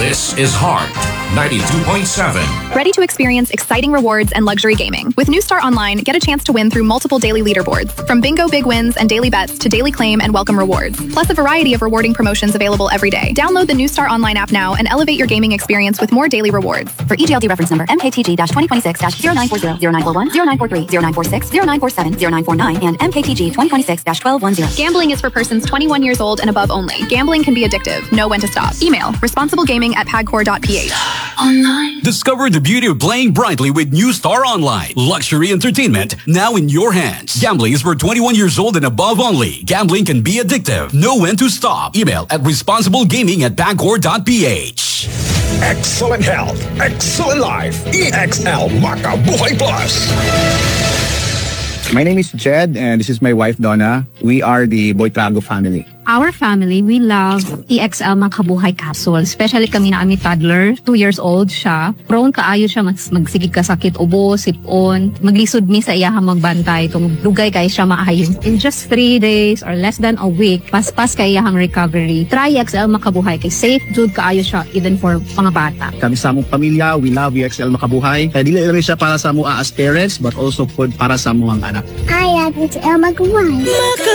This is Heart 92.7. Ready to experience exciting rewards and luxury gaming? With New Star Online, get a chance to win through multiple daily leaderboards, from bingo big wins and daily bets to daily claim and welcome rewards, plus a variety of rewarding promotions available every day. Download the New Star Online app now and elevate your gaming experience with more daily rewards. For EGLD reference number MKTG-2026-0940, 0941, 0943, 0946, 0947, 0949, and MKTG 2026-1210. Gambling is for persons 21 years old and above only. Gambling can be addictive. Know when to stop. Email responsiblegaming@pagcor.ph. Online. Discover the beauty of playing brightly with New Star Online. Luxury entertainment now in your hands. Gambling is for 21 years old and above only. Gambling can be addictive. Know when to stop. Email at responsiblegaming@pagcor.ph. Excellent health, excellent life. EXL Makabuhay Plus. My name is Jed and this is my wife Donna. We are the Boytrago family. Our family, we love EXL Makabuhay Capsule. Especially kami na kami toddler, 2 years old siya. Prone kaayo siya magsigig ka sakit ubo, sipon. Maglisod mi sa iyaha magbantay. Kung lugay kay siya maayo. In just 3 days or less than a week, paspas kay iyahang recovery. Try EXL Makabuhay kay safe jud kaayo siya even for mga bata. Kami sa among pamilya, we love EXL Makabuhay. Kaya dili lang siya para sa mga as parents but also food para sa mga anak. I love EXL Makabuhay.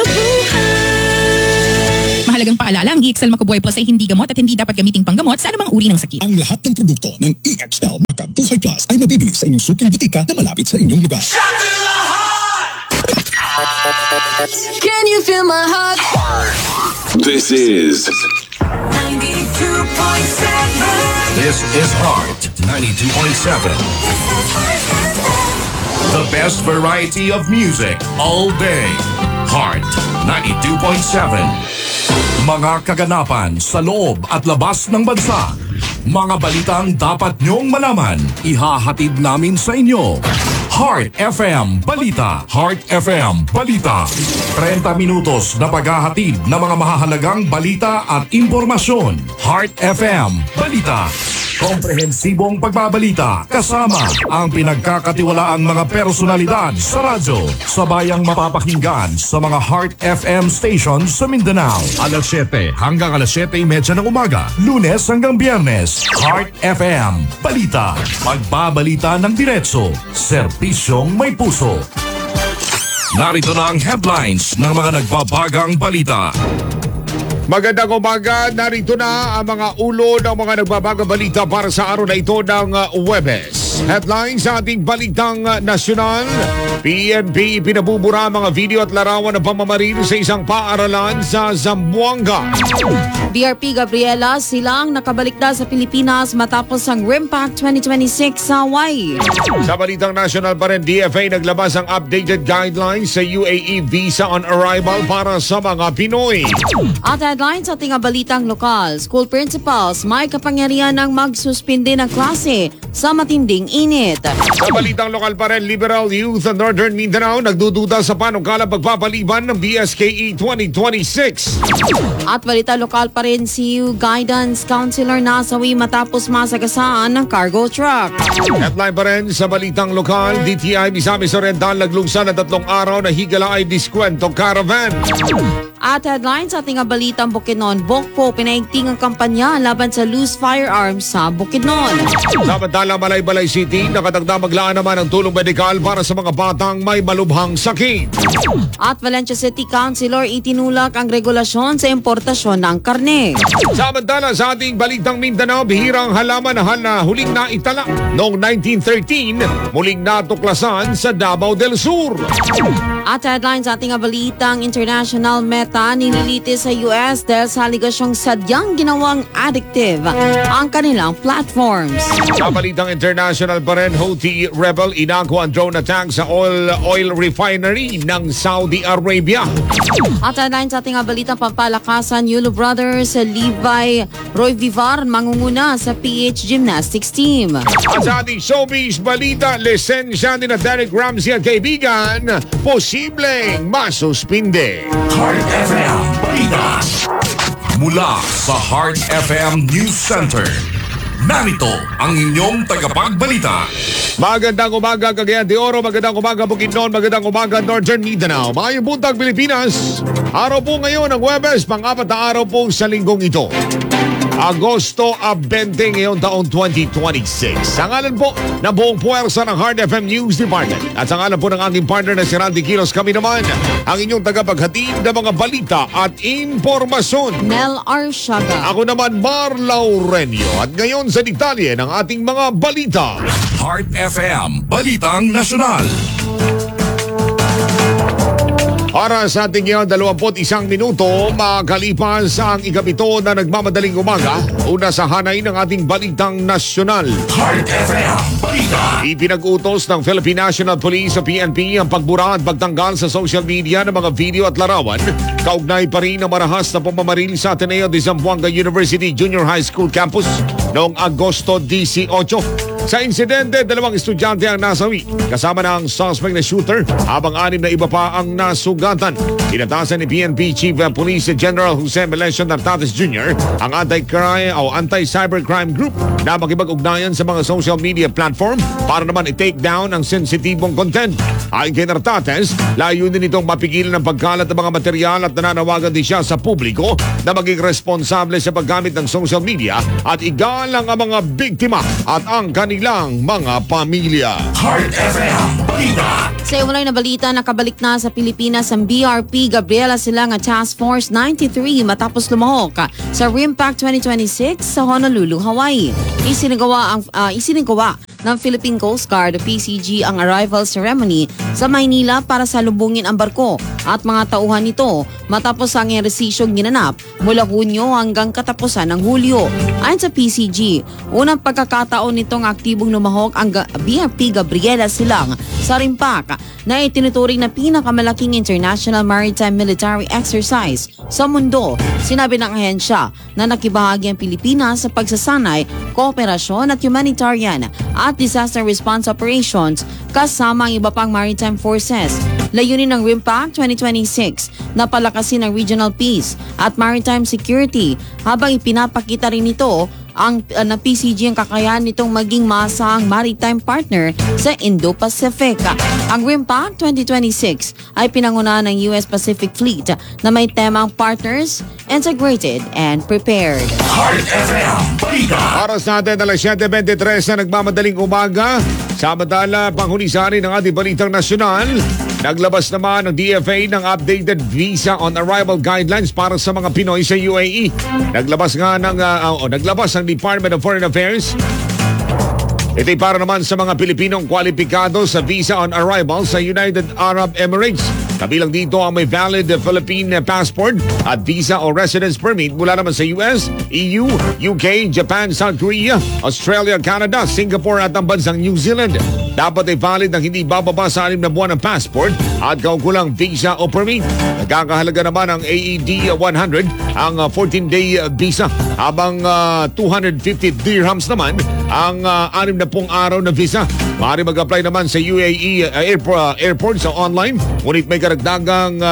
Mahalagang paalala, ang EXL Makabuhay Plus ay hindi gamot at hindi dapat gamiting panggamot sa anumang uri ng sakit. Ang lahat ng produkto ng EXL Makabuhay Plus ay mabibili sa inyong suking butika na malapit sa inyong lugar. Can you feel my heart? This is 92.7. This is Heart 92.7. The best variety of music all day. Heart 92.7. Mga kaganapan sa loob at labas ng bansa. Mga balitang dapat nyong malaman. Ihahatid namin sa inyo. Heart FM Balita. Heart FM Balita. 30 minutos na paghahatid ng mga mahahalagang balita at impormasyon. Heart FM Balita. Komprehensibong pagbabalita kasama ang pinagkakatiwalaang mga personalidad sa radyo. Sabayang mapapakinggan sa mga Heart FM stations sa Mindanao. Alas 7 hanggang alas 7:30 ng umaga. Lunes hanggang Biyernes. Heart FM Balita. Magbabalita ng diretso. Serbisyong may puso. Narito na ang headlines ng mga nagbabagang balita. Magandang umaga, narito na ang mga ulo ng mga nagbabagang balita para sa araw na ito ng Huwebes. Headlines sa ating balitang nasyonal. PNP pinabubura ang mga video at larawan ng pamamaril sa isang paaralan sa Zamboanga. DRP Gabriela silang nakabalik na sa Pilipinas matapos ang RIMPAC 2026 sa Hawaii. Sa balitang nasyonal pa rin, DFA naglabas ang updated guidelines sa UAE visa on arrival para sa mga Pinoy. At headlines sa ating balitang lokal, school principals may kapangyarihan ng magsuspinde ng klase sa matinding init. Sa balitang lokal pa rin, Liberal Youth of Northern Mindanao nagdududa sa panukalang pagpapaliban ng BSKE 2026. At balita lokal pa rin, CU Guidance Counselor nasawi matapos masagasaan ng cargo truck. Headline pa rin sa balitang lokal, DTI Misamis Oriental naglungsan na 3 araw na higala ay diskwento caravan. At headlines sa ating balitang Bukidnon, Bokpo pinaigting ang kampanya laban sa loose firearms sa Bukidnon. Samantala, Malaybalay City nakatagda maglaan naman ng tulong medikal para sa mga batang may malubhang sakit. At Valencia City Councilor itinulak ang regulasyon sa importasyon ng karne. Samantala, sa ating balitang Mindanao, bihirang halaman na huling naitala noong 1913, muling natuklasan sa Davao del Sur. At headlines sa ating balitang international, Meta nililitis sa US dahil sa aligasyong sadyang ginawang addictive ang kanilang platforms. Sa balitang international pa rin, Houthi rebel inako ang drone attack sa oil refinery ng Saudi Arabia. At headlines sa ating balitang pampalakasan, Yulo Brothers, Levi Roy Vivar mangunguna sa PH Gymnastics team. At sa ating showbiz balita, lisensya ni na Derek Ramsey at kaibigan, posibleng masuspinde. Heart FM Balita. Mula sa Heart FM News Center, narito ang inyong tagapagbalita. Magandang umaga Cagayan de Oro, magandang umaga Bukidnon, magandang umaga Northern Mindanao. Mayong buntag Pilipinas. Araw po ngayon ng Huwebes, pang-4 na araw po sa linggong ito. Agosto 20 ngayong taong 2026. Sa ngalan po ng buong puwersa ng Heart FM News Department at sa ngalan po ng aking partner na si Randy Quiros, kami naman ang inyong tagapaghatid ng mga balita at impormasyon. Nel Arshaga. Ako naman, Mar Laurenio. At ngayon sa detalye ng ating mga balita. Heart FM, Balitang Nasyonal. Oras sa ating ngayon, 21 minuto, makalipas ang ikapito na nagmamadaling umaga. Una sa hanay ng ating Balitang Nasyonal. Heart FM, Balita. Ipinag-utos ng Philippine National Police o PNP ang pagbura at pagtanggal sa social media ng mga video at larawan. Kaugnay pa rin ang marahas na pamamaril sa Ateneo de Zamboanga University Junior High School Campus noong Agosto 18. Sa insidente, 2 estudyante ang nasawi kasama ng suspect na shooter habang 6 na iba pa ang nasugatan. Inatasan ni PNP Chief Police General Jose Melesio Nartates Jr. ang anti-cybercrime group na makipag-ugnayan sa mga social media platform para naman i-take down ang sensitibong content. Ayon kay Nartates, layunin nitong mapigilan ang pagkalat ng mga material at nananawagan din siya sa publiko na maging responsable sa paggamit ng social media at igalang ang mga biktima at ang kanilang mga pamilya. Heart FM, Balita. Sa ulay na balita, nakabalik na sa Pilipinas ang BRP Gabriela Silangan Task Force 93 matapos lumahok sa RIMPAC 2026 sa Honolulu, Hawaii. Isinagawa ng Philippine Coast Guard o PCG ang arrival ceremony sa Maynila para salubungin ang barko at mga tauhan nito matapos ang ejersisyong ginanap mula Hunyo hanggang katapusan ng Hulyo. Ayon sa PCG, unang pagkakataon nitong aktibong lumahok ang BRP Gabriela Silang sa RIMPAC na itinuturing na pinakamalaking international maritime military exercise sa mundo. Sinabi ng ahensya na nakibahagi ang Pilipinas sa pagsasanay, kooperasyon at humanitarian at disaster response operations kasama ang iba pang maritime forces. Layunin ng RIMPAC 2026 na palakasin ang regional peace at maritime security habang ipinapakita rin nito ang PCG ang kakayahan nitong maging maasahang maritime partner sa Indo-Pacific. Ang RIMPAC 2026 ay pinangunahan ng US Pacific Fleet na may temang Partners, Integrated and Prepared. Heart FM, Balita. Oras natin alas 7:23 na nagmamadaling umaga. Samantala, panghunisari ng ating Balitang Nasyonal, naglabas naman ng DFA ng updated visa on arrival guidelines para sa mga Pinoy sa UAE. Naglabas ang Department of Foreign Affairs. Ito'y para naman sa mga Pilipinong kwalipikado sa visa on arrival sa United Arab Emirates. Kabilang dito ang may valid Philippine passport at visa o residence permit mula naman sa US, EU, UK, Japan, South Korea, Australia, Canada, Singapore at ang bansang New Zealand. Dapat ay valid ng hindi bababa sa 6 na buwan ng passport at kaukulang visa o permit. Nagkakahalaga naman ang AED 100 ang 14-day visa habang 250 dirhams naman ang 60 araw na visa. Maaari mag-apply naman sa UAE airport sa online, ngunit may karagdagang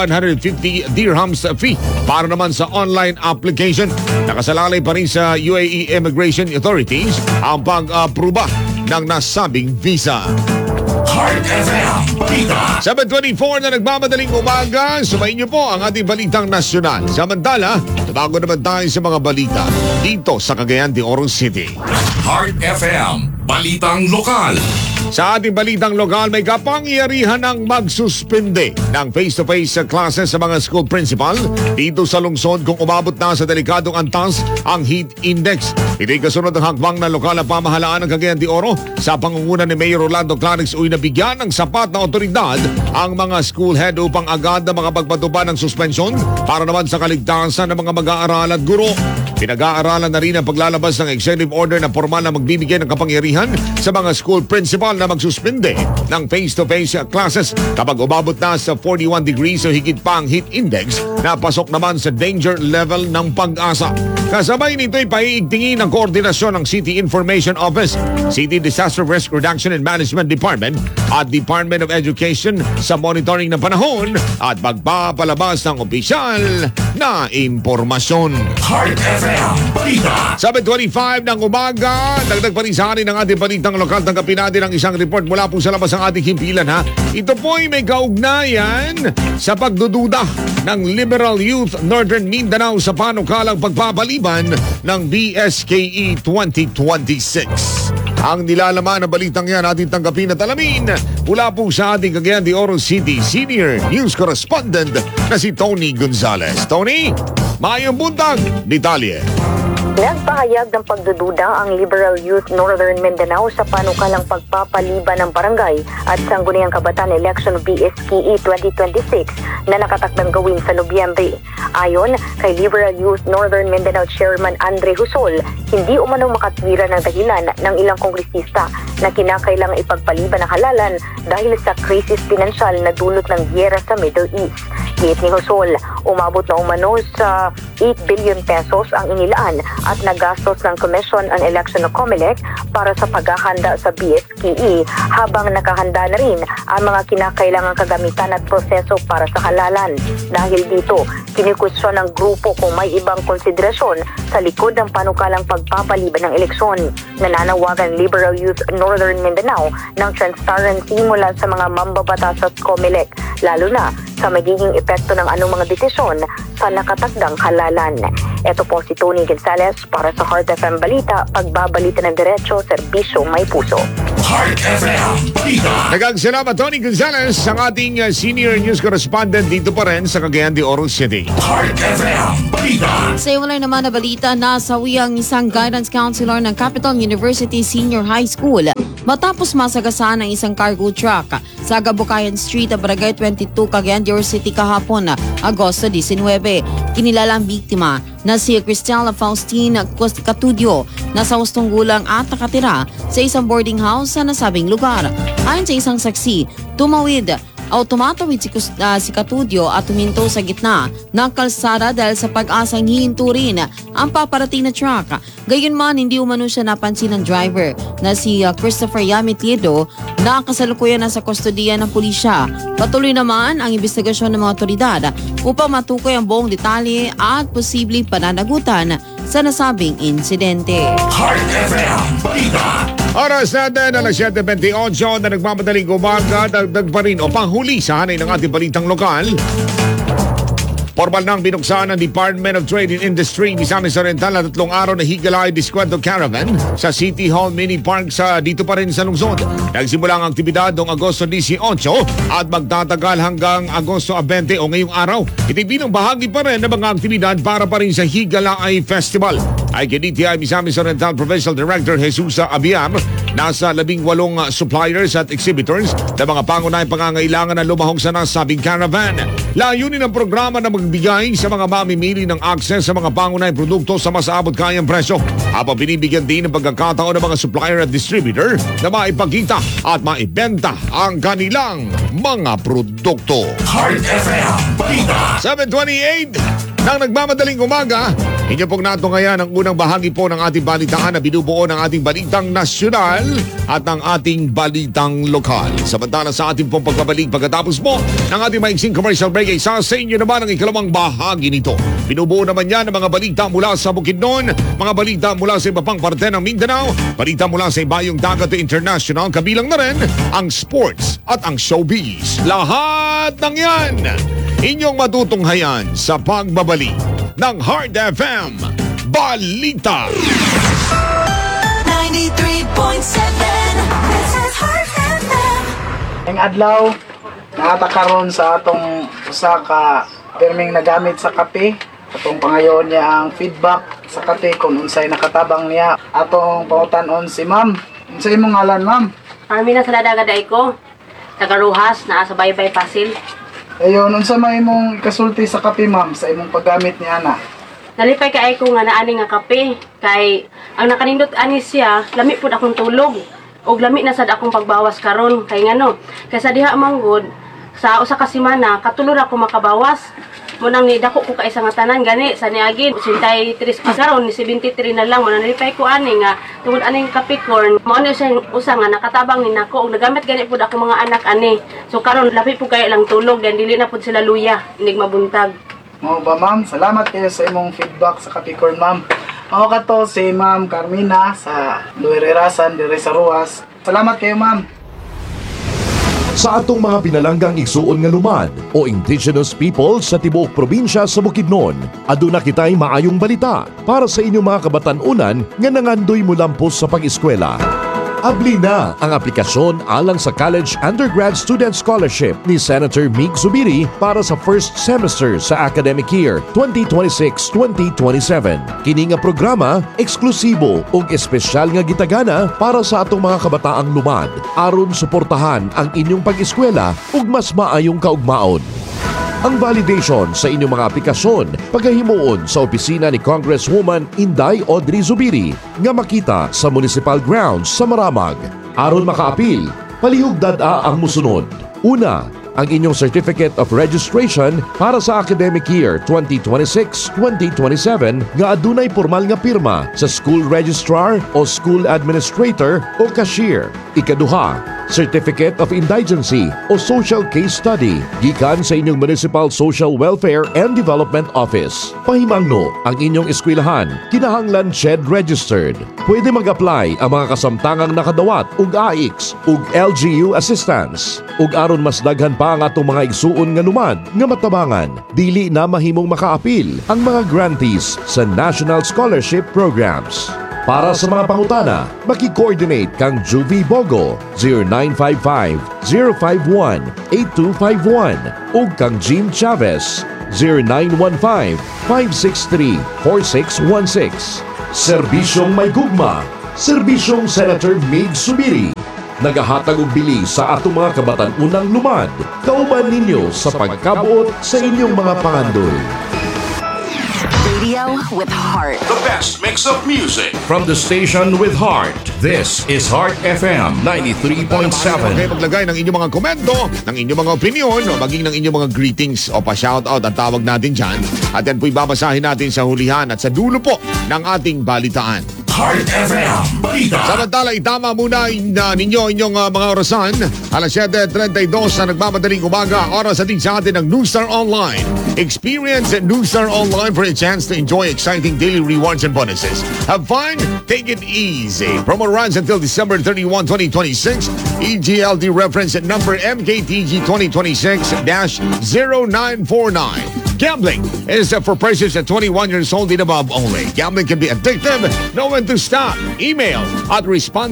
150 dirhams fee para naman sa online application. Nakasalalay pa rin sa UAE Immigration Authorities ang pag-apruba ng nasabing visa. Heart FM, Balita. 7:24 na nagmamadaling umaga. Sumayin niyo po ang ating Balitang Nasyonal. Samantala, tumago naman tayo sa mga balita dito sa Cagayan de Oro City. Heart FM, Balitang Lokal. Sa ating Balitang Lokal, may kapangyarihan ng magsuspende ng face-to-face classes sa mga school principal dito sa lungsod kung umabot na sa delikadong antas ang heat index. Ito'y kasunod ng hakbang ng lokal na pamahalaan ng Cagayan de Oro sa pangunguna ni Mayor Rolando Clarix Uy na bigyan ng sapat na otoridad ang mga school head upang agad na makapagpatupad ng suspensyon para naman sa kaligtasan ng mga mag-aaral at guro. Pinag-aaralan na rin ang paglalabas ng executive order na formal na magbibigay ng kapangyarihan sa mga school principal na magsuspende ng face-to-face classes kapag umabot na sa 41 degrees o higit pa ang heat index na pasok naman sa danger level ng pag-asa. Kasabay nito'y paiigtingin ang koordinasyon ng City Information Office, City Disaster Risk Reduction and Management Department at Department of Education sa monitoring ng panahon at magpapalabas ng opisyal na impormasyon. Heart FM, Balita. 7:25 ng umaga. Dagdag pa rin sa akin ng ating balitang lokal. Tanggapin natin ang isang report mula po sa labas ng ating himpilan ha. Ito po ay may kaugnayan sa pagdududa ng Liberal Youth Northern Mindanao sa panukalang pagpapaliban ng BSKE 2026. Ang nilalaman ng balitang yan ating tanggapin at alamin mula po sa ating Cagayan de Oro City Senior News Correspondent na si Tony Gonzales. Tony, maayong buntag, detalye. Nagpahayag ng pagdududa ang Liberal Youth Northern Mindanao sa panukalang pagpapaliban ng barangay at sangguniang kabataan election BSKE 2026 na nakatakdang gawin sa Nobyembre. Ayon kay Liberal Youth Northern Mindanao Chairman Andre Husol, hindi umano makatwira ng dahilan ng ilang kongresista na kinakailangang ipagpaliban ng halalan dahil sa krisis pinansyal na dulot ng gyera sa Middle East. Gate ni Husol, umabot na umano sa 8 billion pesos ang inilaan at nagastos ng Commission on Election o COMELEC para sa paghahanda sa BSKE habang nakahanda na rin ang mga kinakailangang kagamitan at proseso para sa halalan. Dahil dito, kinikwestiyon ng grupo kung may ibang konsiderasyon sa likod ng panukalang pagpapaliban ng eleksyon. Nananawagan Liberal Youth Northern Mindanao ng transparency mula sa mga mambabatas at COMELEC, lalo na sa magiging epekto ng anong mga desisyon sa nakatakdang halalan. Ito po si Tony Gonzales para sa Heart FM Balita, pagbabalita ng diretso, serbisyo may puso. Heart FM Balita. Nagagsalama Tony Gonzales, ang ating Senior News Correspondent dito pa rin sa Cagayan de Oro City. Heart FM Balita. Sa iwalay naman na balita, nasawi ang isang guidance counselor ng Capital University Senior High School matapos masagasaan ng isang cargo truck sa Gabukayan Street, Barangay 22, Cagayan de Oro City kahapon, Agosto 19. Kinilala ang biktima na si Cristela Faustine Catudio na sa hustong gulang at nakatira sa isang boarding house sa nasabing lugar. Ayon sa isang saksi, tumawid si Catudio at tuminto sa gitna ng kalsada dahil sa pag-asang hihinto rin ang paparating na truck. Gayunman, hindi umano siya napansin ng driver na si Christopher Yamitiedo na kasalukuyan na sa kustodiya ng pulisya. Patuloy naman ang investigasyon ng mga otoridad upang matukoy ang buong detalye at posibleng pananagutan sa nasabing insidente. Heart FM Balita. Oras natin alas 7:28 na nagmamadaling umaga. Dagdag pa rin o panghuli sa hanay ng ating balitang lokal. Formal nang binuksan ng Department of Trade and Industry ni Misamis Oriental na 3 araw na Higalay Descuento Caravan sa City Hall Mini Park sa dito pa rin sa lungsod. Nagsimula ang aktibidad noong Agosto 18 at magtatagal hanggang Agosto 20 o ngayong araw. Ito'y bilang bahagi pa rin ng mga aktibidad para pa rin sa Higalay Festival. Ay kinitiay Misamis Oriental Provincial Director Jesusa Abiam, nasa 18 suppliers at exhibitors na mga pangunahing pangangailangan na lumahong sa nasabing caravan. Layunin ng programa na magbigay sa mga mamimili ng access sa mga pangunahing produkto sa mas abot kayang presyo. Habang binibigyan din ng pagkakataon ng mga supplier at distributor na maipakita at maibenta ang kanilang mga produkto. Heart FM Balita. 7:28 nang nagmamadaling umaga. Inyo pong natungayan ang unang bahagi po ng ating balitaan na binubuo ng ating balitang nasyonal at ng ating balitang lokal. Samantala sa ating pong pagbabalik pagkatapos po ng ating maiksing commercial break, ay sa inyo naman ang ikalawang bahagi nito. Binubuo naman yan ng mga balita mula sa Bukidnon, mga balita mula sa iba pang parte ng Mindanao, balita mula sa ibayong dagat international, kabilang na rin ang sports at ang showbiz. Lahat ng yan inyong matutunghayan sa pagbabalik ng Heart FM Balita. 93.7 This is Heart FM. Ang adlaw nakatakaron sa atong usa ka perming nagamit sa kape. Atong pangayon niya ang feedback sa kape kung unsay nakatabang niya. Atong pautan-on si ma'am. Unsay imong ngalan, ma'am? Armina Saladagaday ko. Tagaruhas na sa Baybay Pasil. Ayun, unsa may imong ikasulti sa kape, ma'am, sa imong paggamit ni ana? Nalipay kay ko nga naani nga kape kay ang nakanindot ani siya, lami pud akong tulog. Og lami na sad akong pagbawas karon kay ngano. Kay sa diha manggod sa usa ka semana katulor ako makabawas. Munang ni dako ko ka isa nga tanan gani sa niagin 83 pa karon ni 73 na lang mo nalipay ko ani nga tungod aning Capricorn mo ano siya usa nga nakatabang ni nako og nagamit gani pud ako mga anak ani. So karon lapi pud kay lang tulog dan dili na pud sila luya inig mabuntag. Mo ba, ma'am? Salamat kayo sa imong feedback sa Capricorn, ma'am. Ako kato si Ma'am Carmina sa Luirerasan, dire sa Ruas. Salamat kayo, ma'am. Sa atong mga pinalanggang igsuon nga lumad o indigenous people sa tibuok probinsya sa Bukidnon, aduna kitay maayong balita para sa inyong mga kabatan-unan nga nangandoy mulampos sa pag-eskwela. Abli na ang aplikasyon alang sa College Undergrad Student Scholarship ni Senator Mig Zubiri para sa first semester sa academic year 2026-2027. Kini nga programa eksklusibo ug espesyal nga gitagana para sa atong mga kabataang lumad aron suportahan ang inyong pag-eskwela ug mas maayong kaugmaon. Ang validation sa inyong mga aplikasyon paghahimuon sa opisina ni Congresswoman Inday Audrey Zubiri nga makita sa municipal grounds sa Maramag. Aron makaapil, palihog dad-a ang musunod. Una, ang inyong Certificate of Registration para sa academic year 2026-2027 nga adunay formal nga pirma sa school registrar o school administrator o cashier. Ikaduha, Certificate of Indigency o Social Case Study gikan sa inyong Municipal Social Welfare and Development Office. Pahimangno ang inyong eskwelahan kinahanglan SHED registered. Pwede mag-apply ang mga kasamtangang nakadawat ug AIX ug LGU assistance. Ug aron mas daghan pa ang atong mga igsuon nga lumad nga matabangan, dili na mahimong makaapil ang mga grantees sa National Scholarship Programs. Para sa mga pangutana, maki-coordinate kang Juvie Bogo 0955-051-8251 ug kang Jean Chavez 0915-563-4616. Serbisyong may gugma, Serbisyong Senator Mig Zubiri. Nagahatag og bili sa atong mga kabatan-unang lumad, kauban ninyo sa pagkabuot sa inyong mga pangandoy. Radio with heart. The best mix of music from the station with heart. This is Heart FM 93.7. Okay, maglagay ng inyong mga komento, ng inyong mga opinion, o maging ng inyong mga greetings o pa-shoutout ang tawag natin dyan. At yan po'y babasahin natin sa hulihan at sa dulo po ng ating balitaan. Heart FM Balita. Samantala, itama muna ninyo inyong mga orasan. Alas 7:32 na nagmamadaling umaga, oras atin sa atin ng Newstar Online. Experience at Newstar Online for a chance to enjoy exciting daily rewards and bonuses. Have fun, take it easy. Promo runs until December 31, 2026. EGLD reference at number MKTG 2026-0949. Gambling is for persons at 21 years old and above only. Gambling can be addictive. Know when to stop. Email at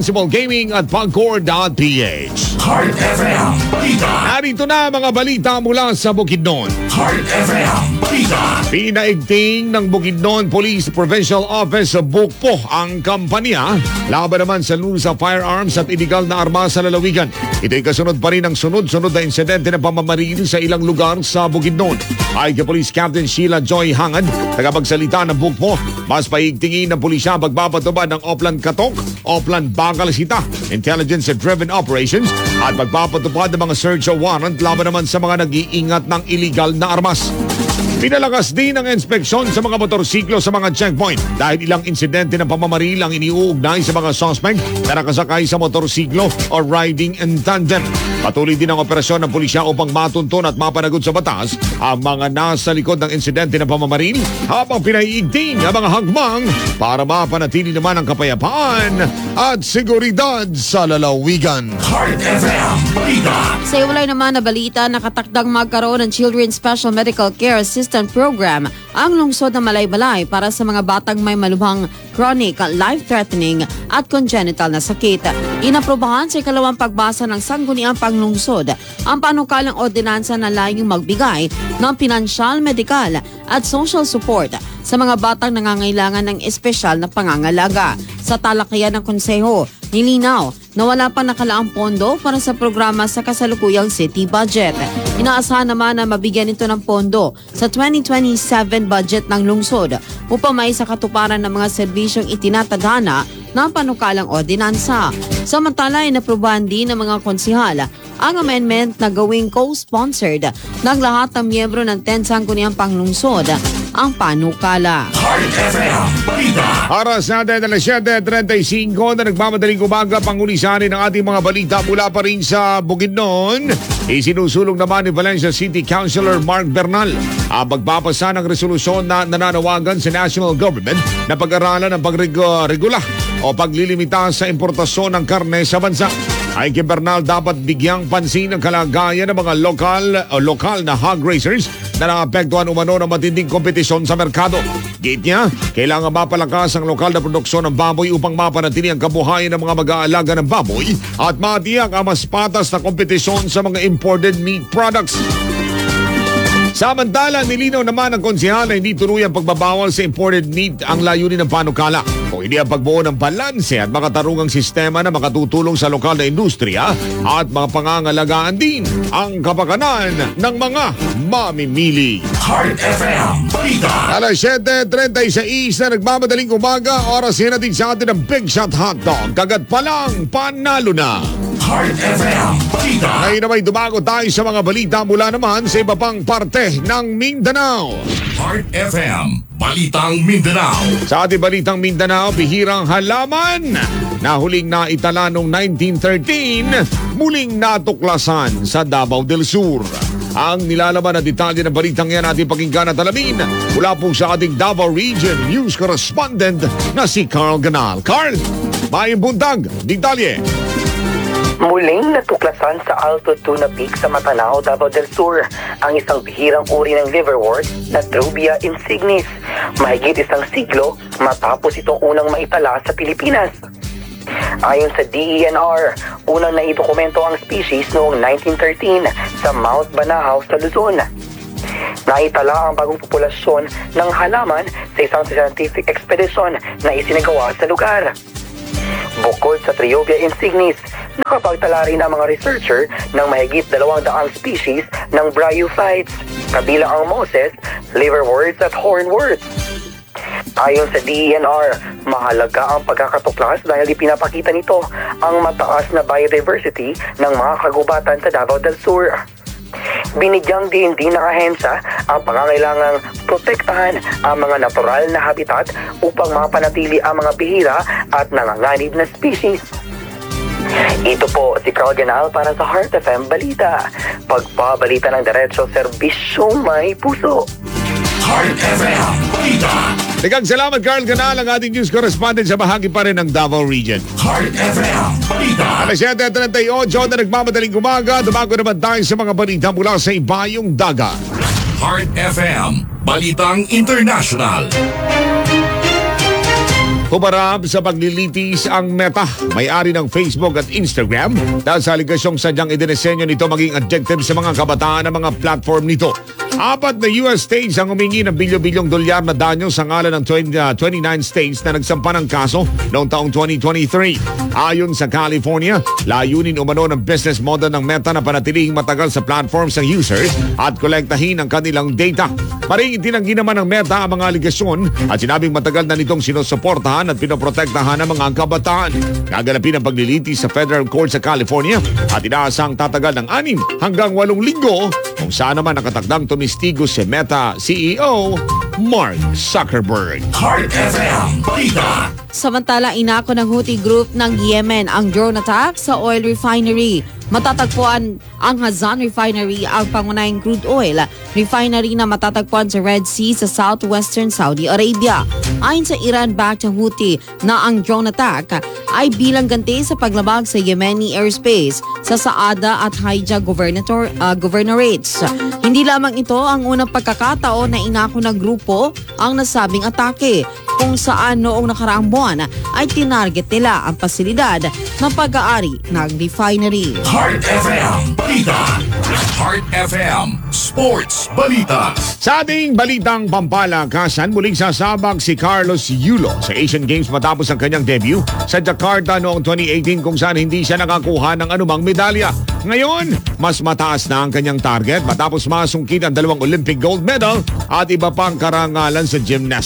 responsiblegaming@pagcor.ph. Heart FM Balita. Narito na mga balita mula sa Bukidnon. Heart FM Balita. Pinaigting ng Bukidnon Police Provincial Office sa Bukpo ang kampanya laban naman sa lusa firearms at illegal na armas sa lalawigan. Ito'y kasunod pa rin ang sunod-sunod na insidente ng pamamaril sa ilang lugar sa Bukidnon. Ay kay Police Captain Sheila Joy Hangad, tagapagsalita ng Bukpo, mas paigtingin ng pulisya ang pagpapatubad ng Oplan Katok, Oplan Bangalisita, intelligence-driven operations at pagpapatupad ng mga search warrant laban naman sa mga nag-iingat ng illegal na armas. Pinalakas din ang inspeksyon sa mga motorsiklo sa mga checkpoint dahil ilang insidente ng pamamaril ang iniuugnay sa mga suspect na nakasakay sa motorsiklo o riding in tandem. Patuloy din ang operasyon ng pulisya upang matunton at mapanagot sa batas ang mga nasa likod ng insidente ng pamamaril habang pinaiigting ang mga hagmang para mapanatili naman ang kapayapaan at seguridad sa lalawigan. Heart FM Balita. Sa iwalay naman na balita, nakatakdang magkaroon ng Children's Special Medical Care Assistant Program ang lungsod ng Malaybalay para sa mga batang may malubhang chronic, life-threatening at congenital na sakit. Inaprobahan sa ikalawang pagbasa ng Sangguniang Panglungsod ang panukalang ordinansa na layong magbigay ng pinansyal, medikal at social support sa mga batang nangangailangan ng espesyal na pangangalaga. Sa talakayan ng konseho, nilinaw na wala pa nakalaang pondo para sa programa sa kasalukuyang city budget. Inaasahan naman na mabigyan ito ng pondo sa 2027 budget ng lungsod upang maisakatuparan ng mga serbisyong itinatadhana ng panukalang ordinansa. Samantala, inaprubahan din ng mga konsihal ang amendment na gawing co-sponsored ng lahat ng miyembro ng 10 Sangguniang Panglungsod ang panukala. Heart FM Balita. Oras natin alas 7:35 na nagmamadaling umaga, pangulisanin ng ating mga balita mula pa rin sa Bukidnon. Isinusulong naman ni Valencia City Councilor Mark Bernal ang pagpapasa ng resolusyon na nananawagan sa national government na pag-aralan ng pagregula o paglilimita sa importasyon ng karne sa bansa. Ay kay Bernal, dapat bigyang pansin ang kalagayan ng mga lokal na hog raisers na naapektuhan umano ng matinding kompetisyon sa merkado. Gate niya, kailangan mapalakas ang lokal na produksyon ng baboy upang mapanatili ang kabuhayan ng mga mag-aalaga ng baboy at matiyak ang mas patas na kompetisyon sa mga imported meat products. Samantala, nilinaw naman ng konsehal na hindi tuluyang pagbabawal sa imported meat ang layunin ng panukala. Kung hindi ang pagbuo ng balanse at makatarungang sistema na makatutulong sa lokal na industriya at mga pangangalagaan din ang kapakanan ng mga mamimili. Heart FM Balita. Alas 7:36 na nagmamadaling umaga, oras yan natin sa atin ng Big Shot Hotdog. Kagat pa lang, panalo na. Heart FM Balita. Ngayon naman dumago tayo sa mga balita mula naman sa iba pang parte ng Mindanao. Heart FM Balitang Mindanao. Sa ating Balitang Mindanao, bihirang halaman na huling naitala noong 1913, muling natuklasan sa Davao del Sur. Ang nilalaman na detalye ng balitang yan ating pakinggan at alamin mula po sa ating Davao Region News Correspondent na si Carl Ganal. Carl, may buntag, detalye. Muling natuklasan sa Alto Tuna Peak sa Matanao, Davao del Sur ang isang bihirang uri ng liverwort na Trubia insignis. Mahigit isang siglo matapos itong unang maitala sa Pilipinas. Ayon sa DENR, unang naidokumento ang species noong 1913 sa Mount Banahaw sa Luzon. Naitala ang bagong populasyon ng halaman sa isang scientific expedition na isinagawa sa lugar. Bukod sa Triobia insignis, nakapagtala rin ang mga researcher ng mahigit 200 species ng bryophytes, kabilang ang moses, liverworts at hornworts. Ayon sa DENR, mahalaga ang pagkakatuklas dahil ipinapakita nito ang mataas na biodiversity ng mga kagubatan sa Davao del Sur. Binigyang din ng ahensya ang pangangailangang protektahan ang mga natural na habitat upang mapanatili ang mga bihira at nanganganib na species. Ito po si Carl Ganal para sa Heart FM Balita. Pagpabalita ng diretso, serbisyong may puso. Heart FM Balita. Daghang salamat Carl Ganal, ang ating news correspondent sa bahagi pa rin ng Davao Region. Heart FM Balita. Alas 7:38 na nagmamadaling umaga, dumago naman tayo sa mga balita mula sa ibayong dagat. Heart FM Balitang International. Humarap sa paglilitis ang Meta, may-ari ng Facebook at Instagram, dahil sa aligasyong sadyang idinisenyo nito maging addictive sa mga kabataan ng mga platform nito. 4 na US states ang humingi ng bilyon-bilyong dolyar na danyo sa ngalan ng 29 states na nagsampa ng kaso noong taong 2023. Ayon sa California, layunin umano ng business model ng Meta na panatiling matagal sa platforms ng users at kolektahin ang kanilang data. Maring itinanggi naman ng Meta ang mga aligasyon at sinabing matagal na nitong sinusuportahan at pinoprotektahan ng mga kabataan. Gaganapin ang paglilitis sa Federal Court sa California at inaasang tatagal ng 6 hanggang 8 linggo kung saan naman nakatakdang tumistigo si Meta CEO Mark Zuckerberg. Heart FM Balita. Samantala, inako ng Houthi group ng Yemen ang drone attack sa oil refinery. Matatagpuan ang Hazan Refinery, ang pangunahing crude oil refinery na matatagpuan sa Red Sea sa southwestern Saudi Arabia. Ayon sa Iran-backed Houthi na ang drone attack ay bilang ganti sa paglabag sa Yemeni airspace sa Saada at Haija governorates. Hindi lamang ito ang unang pagkakataon na inako ng grupo ang nasabing atake, kung saan noong nakaraang buwan ay tinarget nila ang pasilidad ng pag-aari ng refinery. Heart FM Balita. Heart FM Sports Balita. Sa ating balitang pampalakasan, muling sasabak si Carlos Yulo sa Asian Games matapos ang kanyang debut sa Jakarta noong 2018 kung saan hindi siya nakakuha ng anumang medalya. Ngayon, mas mataas na ang kanyang target matapos masungkit ang 2 Olympic gold medal at iba pang karangalan sa gymnastics.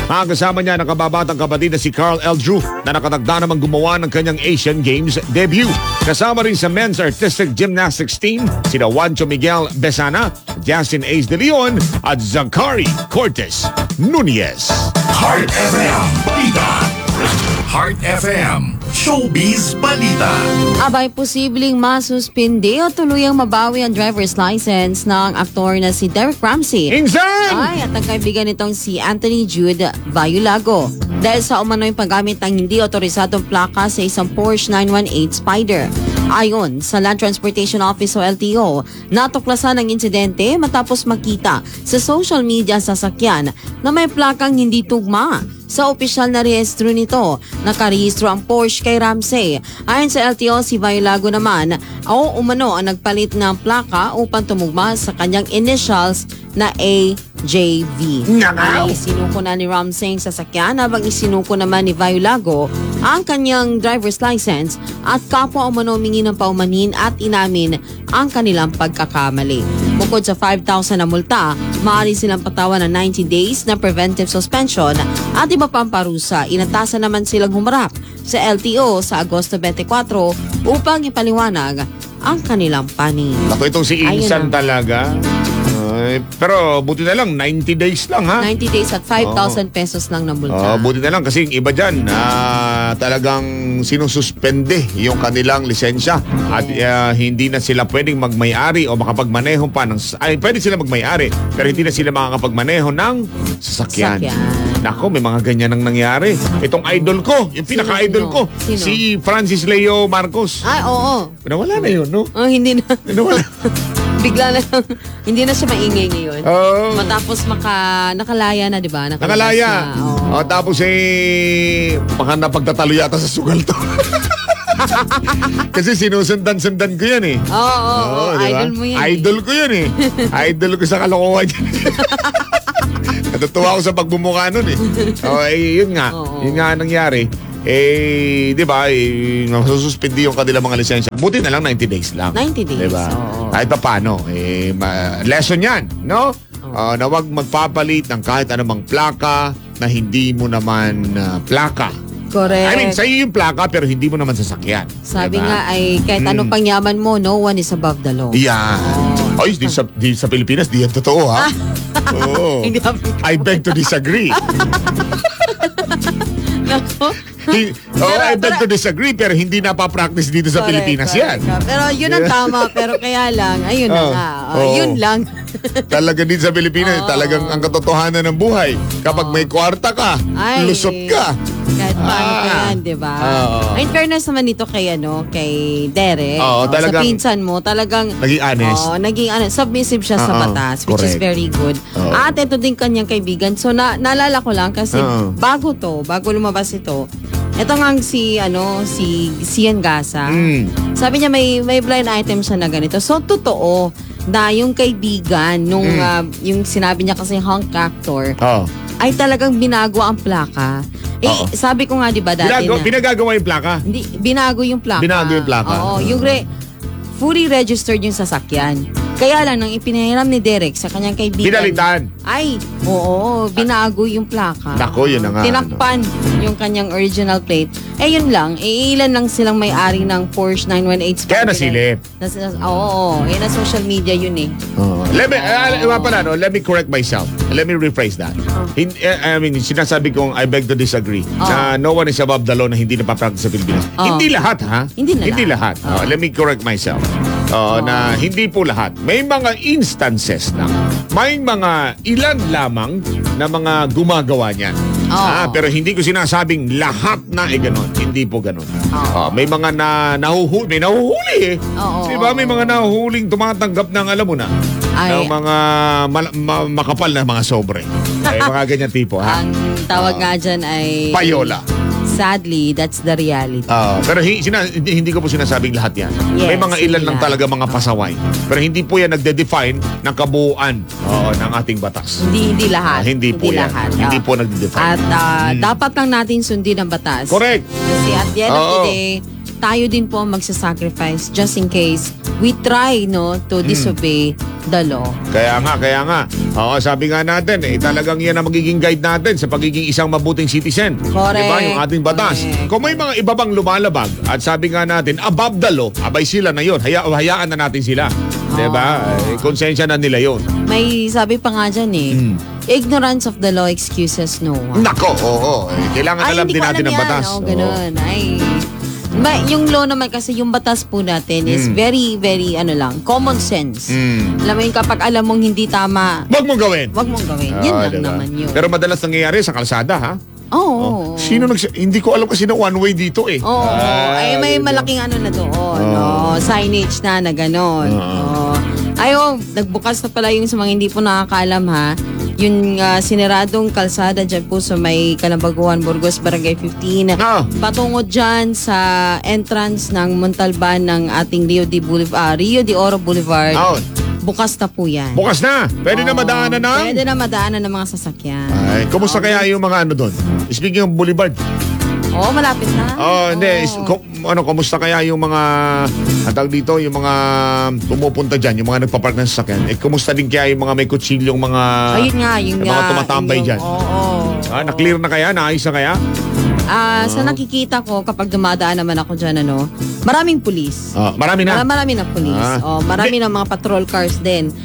Kasama niya ang nakababatang kapatid na si Carl L. Drew na nakatagda namang gumawa ng kanyang Asian Games debut. Kasama rin sa men's artistic gymnastics team sina Juancho Miguel Besana, Justin Ace de Leon at Zachary Cortez Nunez. Heart FM Balita. Heart FM Showbiz Balita. Abay, posibleng masuspindi o tuluyang mabawi ang driver's license ng aktor na si Derek Ramsey. Insan! Ay, at ang kaibigan nitong si Anthony Jude Vayulago dahil sa umano'y paggamit ng hindi otorisadong plaka sa isang Porsche 918 Spider. Ayon sa Land Transportation Office o LTO, natuklasan ang insidente matapos makita sa social media sa sasakyan na may plakang hindi tugma sa opisyal na rehistro nito. Nakarehistro ang Porsche kay Ramsey. Ayon sa LTO, si Vayulago naman o umano ang nagpalit ng plaka upang tumugma sa kanyang initials na AJV. Ay isinuko na ni Ramsey sa sasakyan habang isinuko naman ni Vayulago ang kanyang driver's license at kapwa umano humingi ng paumanhin at inamin ang kanilang pagkakamali. Bukod sa 5,000 na multa, maaari silang patawan ng 90 days na preventive suspension at iba pang parusa. Inatasan naman silang humarap sa LTO sa Agosto 24 upang ipaliwanag ang kanilang panig. Ako itong si Insan talaga. Pero buti na lang, 90 days lang ha. 90 days at 5,000 pesos lang na multa. Buti na lang kasi yung iba dyan talagang sinususpende yung kanilang lisensya at hindi na sila pwedeng magmay-ari o makapagmaneho pa pwede sila magmay-ari pero hindi na sila makakapagmaneho ng sasakyan. Nako, may mga ganyan ang nangyari. Itong idol ko, yung pinaka-idol ko, si Francis Leo Marcos. Oo. Nawala na yun, no? Hindi na. Nawala. Bigla na lang, hindi na siya maingay ngayon. Matapos nakalaya na, di ba? Nakalaya. Tapos baka napagtatalo yata sa sugal to. Kasi sinusundan-sundan ko yan Oo, diba? idol mo yan. Idol ko yan Idol ko sa kalokohan. Natutuwa ako sa pagbumuka nun yun nga. Yun nga nangyari. Di ba, masususpindi yung kanilang mga lisensya. Buti na lang 90 days lang. 90 days, diba? Kahit pa paano, lesson yan, no? Na wag magpapalit ng kahit anumang plaka na hindi mo naman plaka. Correct. I mean, sa'yo yung plaka pero hindi mo naman sasakyan. Sabi diba? nga ay kahit anong pangyaman mo, no one is above the law. Yeah. Ay, di sa Pilipinas, di yan totoo ha. I beg to disagree. I beg to disagree pero hindi napapractice dito sa Pilipinas yan. Pero yun ang tama. Pero kaya lang, ayun na nga. Yun lang. Talaga dito sa Pilipinas, talagang ang katotohanan ng buhay. Kapag may kwarta ka, lusot ka. Kahit paano pa yan, di ba? In fairness naman ito kay Derek. Sa pinsan mo, talagang naging honest. Naging submissive siya sa batas, which is very good. At ito din kanyang kaibigan. So naalala ko lang kasi bago lumabas ito nga si Sian Gasa. Sabi niya may blind item siya na ganito. So totoo na yung kaibigan nung yung sinabi niya kasi hunk actor ay talagang binago ang plaka. Sabi ko nga 'di ba dati pinagagawa yung plaka? Hindi, binago yung plaka. Binago yung plaka. Oo, yung fully registered yung sasakyan. Kaya lang, nang ipinahiram ni Derek sa kanyang kaibigan. Pinalitan. Binago yung plaka. Nako, yun na nga. Tinakpan yung kanyang original plate. Yun lang. Ilan lang silang may-ari ng Porsche 918 Spider. Kaya nasilip. Na social media yun Let me correct myself. Let me rephrase that. I mean, sinasabi kong I beg to disagree na no one is above the law na hindi napapractice sa Pilipinas. Hindi lahat, ha? Hindi lahat. Let me correct myself. Na hindi po lahat. May mga instances lang. May mga ilan lamang na mga gumagawa niyan. Pero hindi ko sinasabing lahat na ganon. Hindi po ganon. May mga may nahuhuli Diba? May mga nahuhuling tumatanggap ng alam mo na ng mga makapal na mga sobre. Mga ganyan tipo. Ang tawag nga dyan ay payola. Sadly, that's the reality. Pero hindi ko po sinasabing lahat yan. Yes, may mga ilan lang talaga mga pasaway. Pero hindi po yan nagde-define ng kabuuan ng ating batas. Hindi lahat. Hindi po yan. Hindi po nagde-define. At dapat lang natin sundin ang batas. Correct. Kasi at the end of the day, tayo din po magsasacrifice just in case we try to disobey the law. Kaya nga. Oo, sabi nga natin, talagang yan ang magiging guide natin sa pagiging isang mabuting citizen. Correct. Diba? Yung ating batas. Kung may mga iba bang lumalabag, at sabi nga natin, above the law, abay sila na yun. Hayaan na natin sila. Diba? Konsensya na nila yun. May sabi pa nga dyan ignorance of the law excuses no one. Nako, oo. Kailangan alam din natin ang batas. Ganun. Yung law naman kasi, yung batas po natin is very, very, common sense. Alam mo yun, kapag alam mong hindi tama, Wag mong gawin. Yun lang naman yun. Pero madalas nangyayari sa kalsada, ha? Oo. Hindi ko alam kasi na one way dito eh. Oo. May malaking na doon. Signage na gano'n. Nagbukas na pala yung sa mga hindi po nakakaalam, ha. Yung siniradong kalsada dyan po sa may Kalabaguan, Burgos, Barangay 15. Patungo dyan sa entrance ng Montalban ng ating Rio de Oro Boulevard. Bukas na po yan. Bukas na? Pwede na madaanan na? Pwede na madaanan ng mga sasakyan. Kumusta kaya yung mga doon? Speaking of Boulevard. Malapit na. Hindi. Kumusta kaya yung mga dito, yung mga pumupunta dyan, yung mga nagpapark ng sasakyan? Kumusta din kaya yung mga may kutsilyong mga ayun nga, yung mga tumatambay dyan? Na-clear na kaya? Naayos na kaya? Sa nakikita ko, kapag dumadaan naman ako dyan, maraming pulis. Marami na? Marami na pulis. Marami na mga patrol cars din.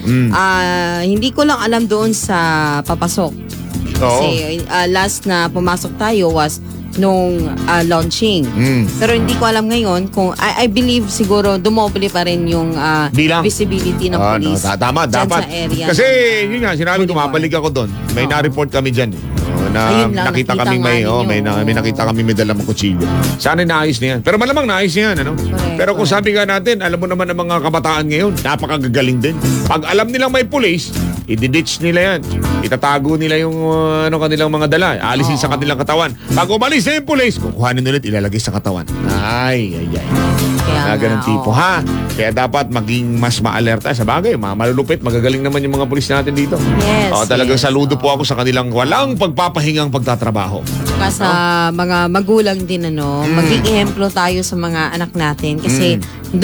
Hindi ko lang alam doon sa papasok. Kasi last na pumasok tayo was nung launching. Pero hindi ko alam ngayon kung I believe siguro dumoble pa rin yung visibility ng police. Tama, dapat. Sa area. Kasi yun nga, sinabi ko, mabalik ako doon. May na-report kami dyan. Nakita kami may nakita kami may dalang kutsilyo. Sana naayos na yan. Pero malamang naayos na yan. Pero kung sabi nga natin, alam mo naman ang mga kabataan ngayon, napakagagaling din. Pag alam nilang may police, i-ditch nila yan. Itatago nila yung kanilang mga dala. Alisin sa kanilang katawan. Pag umalis na yung police, kukuhanin ulit, ilalagay sa katawan. Ay. Kaya ganun tipo, ha? Kaya dapat maging mas ma-alerta. Sa bagay, malulupit, magagaling naman yung mga police natin dito. Yes. Talagang saludo po ako sa kanilang walang pagpapahingang pagtatrabaho. Saka sa mga magulang din, maging ehemplo tayo sa mga anak natin. Kasi